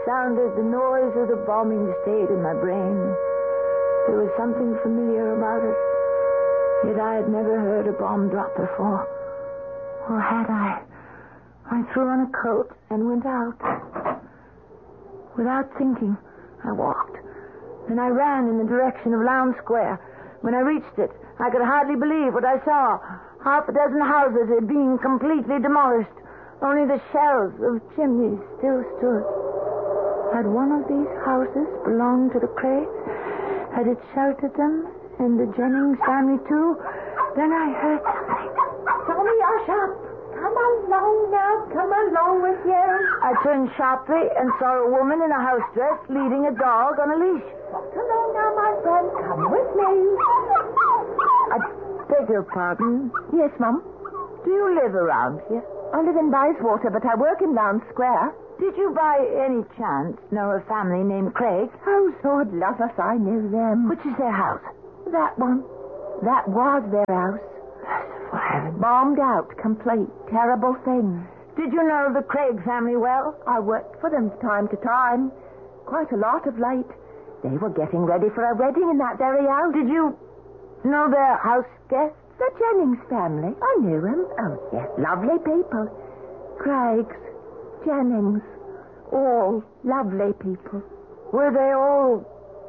sounded, the noise of the bombing stayed in my brain. There was something familiar about it. Yet I had never heard a bomb drop before. Or had I? I threw on a coat and went out. Without thinking, I walked. Then I ran in the direction of Lowndes Square. When I reached it, I could hardly believe what I saw. Half a dozen houses had been completely demolished. Only the shells of chimneys still stood. Had one of these houses belonged to the Craigs? Had it sheltered them and the Jennings family too? Then I heard something. Tommy, hush up. Come along now. Come along with you. I turned sharply and saw a woman in a house dress leading a dog on a leash. Walk along now, my friend. Come with me. I beg your pardon. Yes, Mum. Do you live around here? I live in Bayswater, but I work in Lowndes Square. Did you by any chance know a family named Craig? Oh, Lord love us, I knew them. Which is their house? That one. That was their house. For heaven. Bombed out, complete. Terrible thing. Did you know the Craig family well? I worked for them time to time. Quite a lot of late. They were getting ready for a wedding in that very house. Did you know their house guests? The Jennings family. I knew them. Oh, yes, lovely people. Craigs, Jennings, all lovely people. Were they all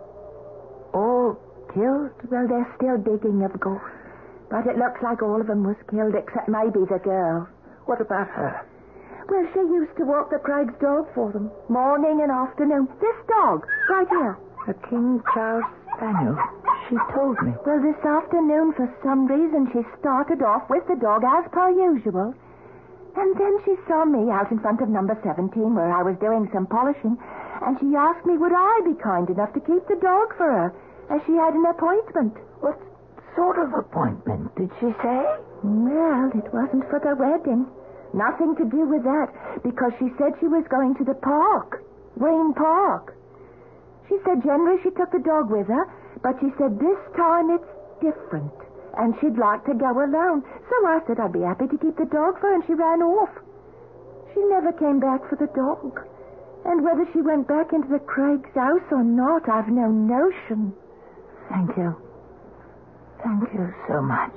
killed? Well, they're still digging, of course. But it looks like all of them was killed, except maybe the girl. What about her? Well, she used to walk the Craigs' dog for them, morning and afternoon. This dog, right here. A King Charles Spaniel. She told me. Well, this afternoon, for some reason, she started off with the dog as per usual. And then she saw me out in front of number 17 where I was doing some polishing, and she asked me would I be kind enough to keep the dog for her, as she had an appointment. What sort of appointment, did she say? Well, it wasn't for the wedding. Nothing to do with that, because she said she was going to the park, Green Park. She said generally she took the dog with her, but she said this time it's different, and she'd like to go alone. So I said I'd be happy to keep the dog for her, and she ran off. She never came back for the dog. And whether she went back into the Craigs' house or not, I've no notion. Thank you. Thank you so much.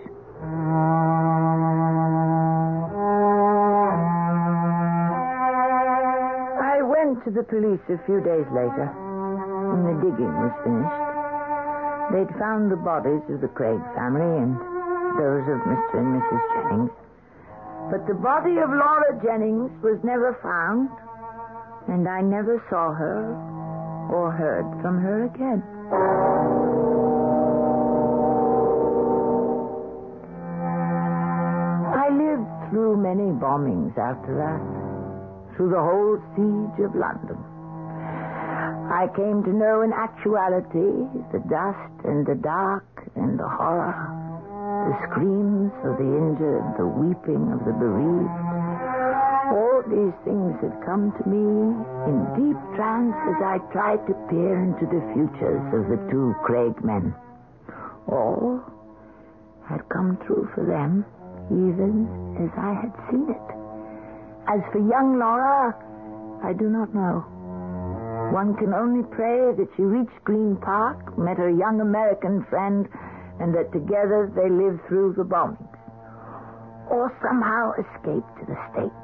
I went to the police a few days later, when the digging was finished. They'd found the bodies of the Craig family and those of Mr. and Mrs. Jennings. But the body of Laura Jennings was never found, and I never saw her or heard from her again. I lived through many bombings after that, through the whole siege of London. I came to know in actuality the dust and the dark and the horror, the screams of the injured, the weeping of the bereaved. All these things had come to me in deep trance as I tried to peer into the futures of the two Craig men. All had come true for them, even as I had seen it. As for young Laura, I do not know. One can only pray that she reached Green Park, met her young American friend, and that together they lived through the bombings. Or somehow escaped to the States.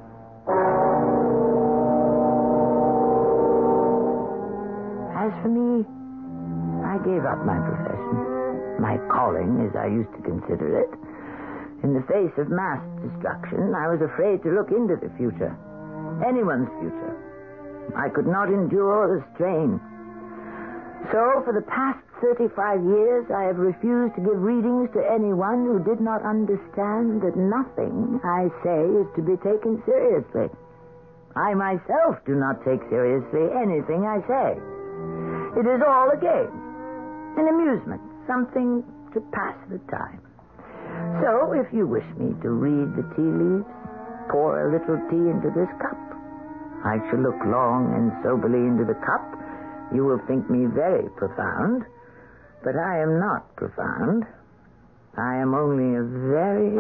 As for me, I gave up my profession, my calling, as I used to consider it. In the face of mass destruction, I was afraid to look into the future, anyone's future. I could not endure the strain. So, for the past 35 years, I have refused to give readings to anyone who did not understand that nothing I say is to be taken seriously. I myself do not take seriously anything I say. It is all a game, an amusement, something to pass the time. So, if you wish me to read the tea leaves, pour a little tea into this cup. I shall look long and soberly into the cup. You will think me very profound, but I am not profound. I am only a very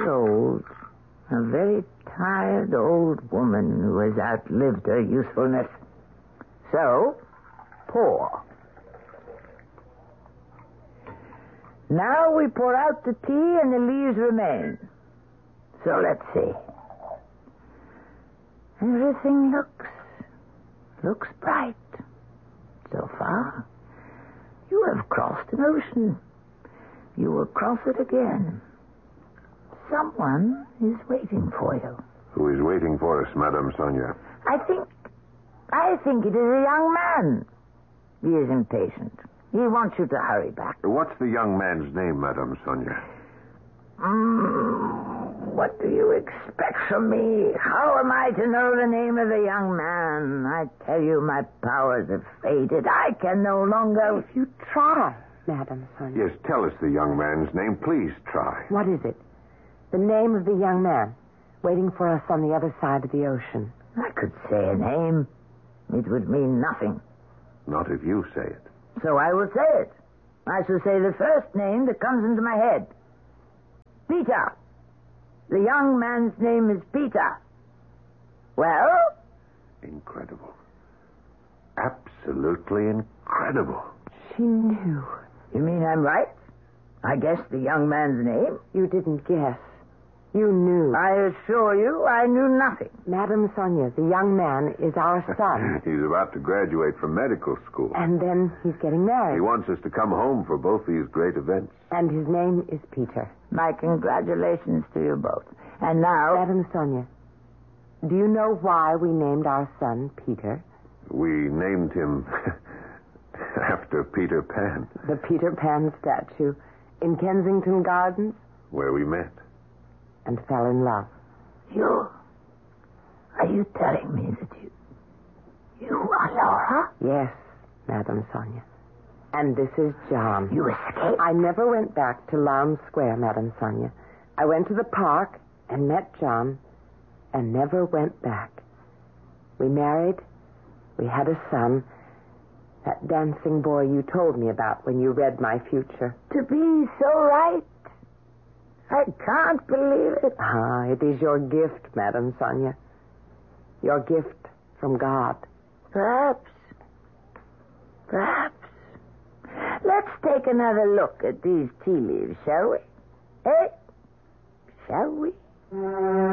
tired old woman who has outlived her usefulness. So, pour. Now we pour out the tea and the leaves remain. So let's see. Everything looks bright. So far, you have crossed an ocean. You will cross it again. Someone is waiting for you. Who is waiting for us, Madame Sonia? I think it is a young man. He is impatient. He wants you to hurry back. What's the young man's name, Madame Sonia? What do you expect from me? How am I to know the name of the young man? I tell you, my powers have faded. I can no longer... If you try, Madame Sonia. Yes, tell us the young man's name. Please try. What is it? The name of the young man waiting for us on the other side of the ocean. I could say a name. It would mean nothing. Not if you say it. So I will say it. I shall say the first name that comes into my head. Peter. The young man's name is Peter. Well? Incredible. Absolutely incredible. She knew. You mean I'm right? I guessed the young man's name? You didn't guess. You knew. I assure you, I knew nothing. Madame Sonia, the young man is our son. He's about to graduate from medical school. And then he's getting married. He wants us to come home for both these great events. And his name is Peter. My congratulations to you both. And now... Madame Sonia, do you know why we named our son Peter? We named him after Peter Pan. The Peter Pan statue in Kensington Gardens? Where we met. And fell in love. Are you telling me that you are Laura? Yes, Madame Sonia. And this is John. You escaped? I never went back to Lowndes Square, Madame Sonia. I went to the park and met John and never went back. We married. We had a son. That dancing boy you told me about when you read my future. To be so right. I can't believe it. It is your gift, Madame Sonia. Your gift from God. Perhaps. Let's take another look at these tea leaves, shall we? Shall we?